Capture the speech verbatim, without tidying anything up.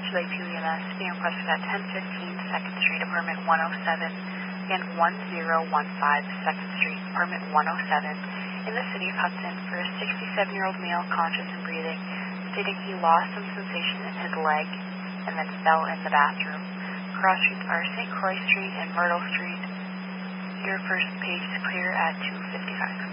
Lakeview E M S being requested at ten fifteen second Street, apartment one oh seven, and one zero one five second Street, apartment one oh seven, in the city of Hudson for a sixty-seven-year-old male conscious and breathing, stating he lost some sensation in his leg and then fell in the bathroom. Cross streets are Saint Croix Street and Myrtle Street. Your first page is clear at two fifty-five.